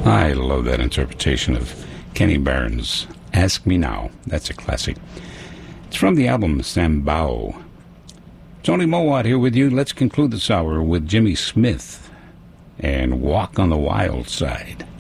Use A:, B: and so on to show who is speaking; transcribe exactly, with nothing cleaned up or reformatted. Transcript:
A: I love that interpretation of Kenny Barron's Ask Me Now. That's a classic. It's from the album Sambao. Tony Mowat here with you. Let's conclude this hour with Jimmy Smith and Walk on the Wild Side.